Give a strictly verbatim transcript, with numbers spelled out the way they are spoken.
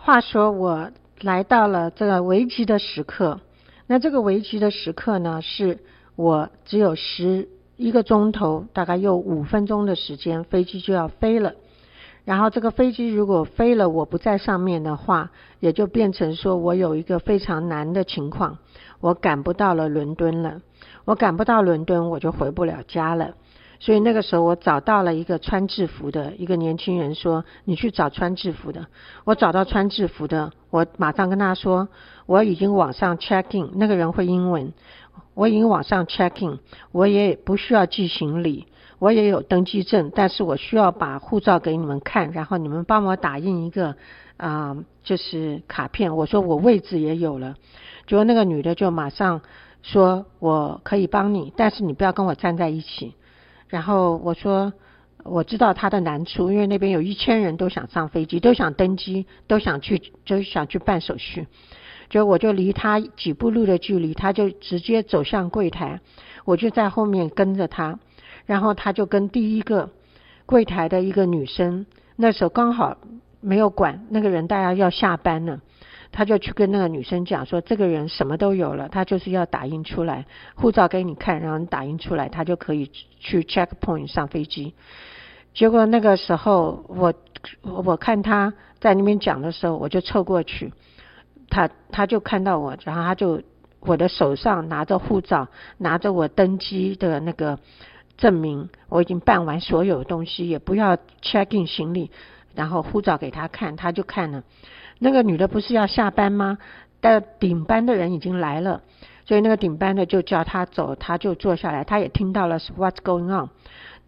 话说我来到了这个危急的时刻，那这个危急的时刻呢，是我只有十一个钟头，大概有五分钟的时间，飞机就要飞了。然后这个飞机如果飞了，我不在上面的话，也就变成说我有一个非常难的情况，我赶不到了伦敦了。我赶不到伦敦，我就回不了家了。所以那个时候我找到了一个穿制服的一个年轻人，说你去找穿制服的。我找到穿制服的，我马上跟他说我已经网上 check in， 那个人会英文，我已经网上 check in， 我也不需要寄行李，我也有登记证，但是我需要把护照给你们看，然后你们帮我打印一个啊、呃，就是卡片。我说我位置也有了，结果那个女的就马上说我可以帮你，但是你不要跟我站在一起。然后我说我知道他的难处，因为那边有一千人都想上飞机，都想登机，都想去就想去办手续。就我就离他几步路的距离，他就直接走向柜台，我就在后面跟着他。然后他就跟第一个柜台的一个女生，那时候刚好没有管那个人，大家要下班了，他就去跟那个女生讲说这个人什么都有了，他就是要打印出来，护照给你看，然后你打印出来，他就可以去 checkpoint 上飞机。结果那个时候我我看他在那边讲的时候，我就凑过去，他他就看到我，然后他就我的手上拿着护照，拿着我登机的那个证明，我已经办完所有东西，也不要 check in 行李，然后护照给他看，他就看了。那个女的不是要下班吗？但顶班的人已经来了，所以那个顶班的就叫他走，他就坐下来，他也听到了 what's going on。